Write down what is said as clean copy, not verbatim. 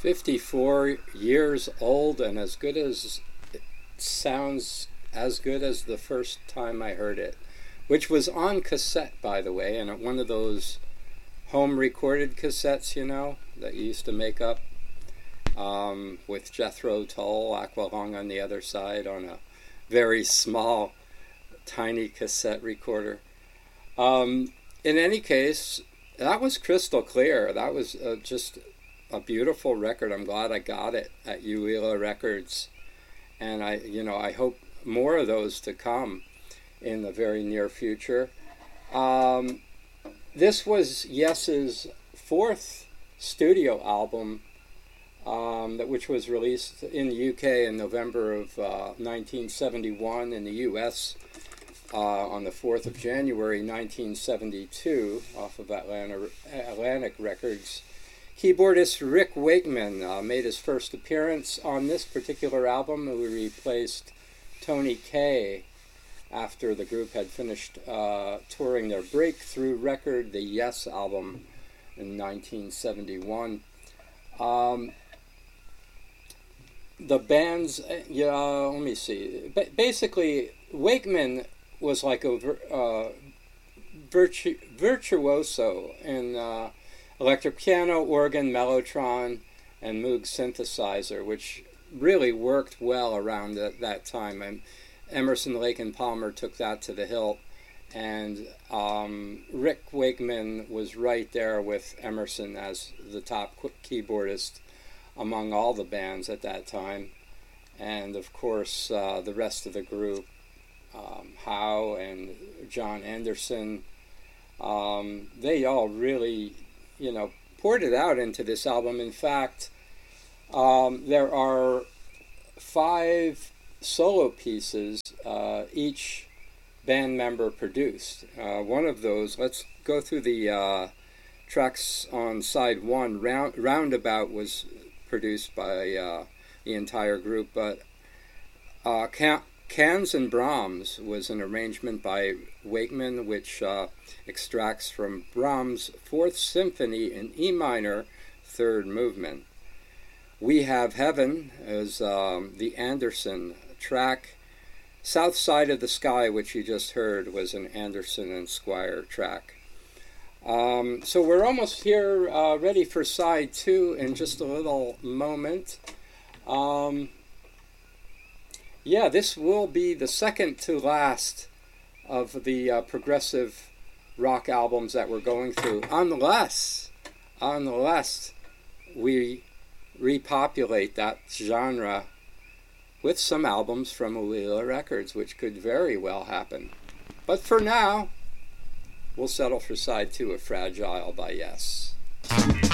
54 years old and as good as it sounds, as good as the first time I heard it, which was on cassette, by the way, and one of those home recorded cassettes, you know, that you used to make up with Jethro Tull, Aqualung on the other side on a very small, tiny cassette recorder. In any case, that was crystal clear. That was just a beautiful record. I'm glad I got it at Uila Records, and I hope more of those to come in the very near future. This was Yes's fourth studio album, which was released in the UK in November of 1971, in the US on the 4th of January 1972, off of Atlantic Records. Keyboardist Rick Wakeman made his first appearance on this particular album, who replaced Tony Kaye after the group had finished touring their breakthrough record, the Yes album, in 1971. The band's, let me see. Basically, Wakeman was like a virtuoso in electric piano, organ, mellotron, and Moog synthesizer, which really worked well around that time. And Emerson, Lake and Palmer took that to the hilt, and Rick Wakeman was right there with Emerson as the top keyboardist among all the bands at that time. And of course the rest of the group, Howe and John Anderson, they all really poured it out into this album. In fact, there are 5 solo pieces each band member produced. One of those, let's go through the tracks on side 1. Roundabout was produced by the entire group, but Cans and Brahms was an arrangement by Wakeman, which extracts from Brahms' 4th Symphony in E minor, 3rd movement. We Have Heaven is the Anderson track. South Side of the Sky, which you just heard, was an Anderson and Squire track. So we're almost here, ready for side 2 in just a little moment. This will be the second to last of the progressive rock albums that we're going through, unless we repopulate that genre with some albums from Uila Records, which could very well happen. But for now, we'll settle for side 2 of Fragile by Yes.